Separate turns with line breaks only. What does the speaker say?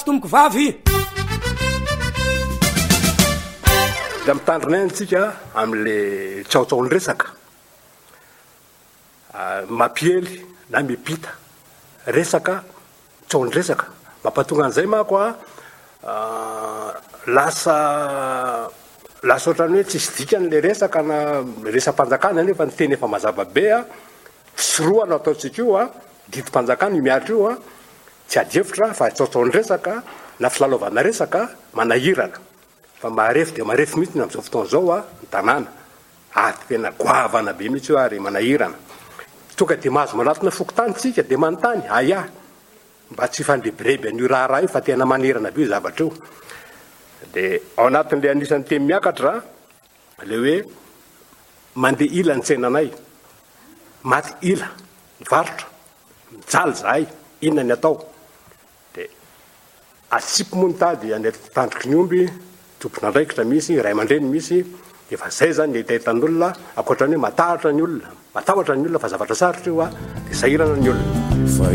tomboko vavy
da mitandrina antsika am'le tsaotsaony resaka mampiely na mipita resaka tsaony resaka mampatonga an'izay mako lasa ohatrany hoe tsisy dikan'le resaka na resam-panjakana nefa ny teny efa mazava be tsy roa no ataontsika io didim-panjakana io miatra io tsy adefitra fa tsaotsaony resaka na filalaovana resaka manahirana fa marefy dia marefy mihitsy ny amin'izao fotoana zao ny tanàna tena goavana be mihitsy io ary manahirana tonga dia mahazo malatona fokotany tsika dia manontany mba tsy fandrebireby an'io raha io fa tena manirana be io zavatra io dia ao anatin'le anisan'ny teny miakatra le hoe mandeha ila ny tsenanay maty ila mivarotra mijaly zahay inona ny atao dia atsipy moa ny tady any tandroky ny omby tompona andraikitra misy ray aman-dreny misy efa zay zany itahitan'olona akoatra ny hoe matahotra ny olona fa zavatra sarotra io dia sahirana ny olona